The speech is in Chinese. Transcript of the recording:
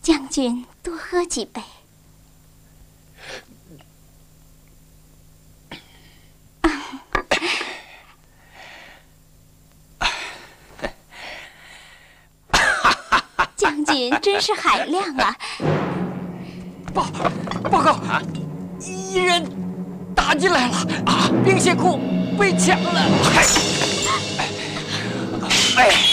将军多喝几杯。将军真是海量啊！ 报告啊！敌人打进来了啊！兵械库被抢了！哎。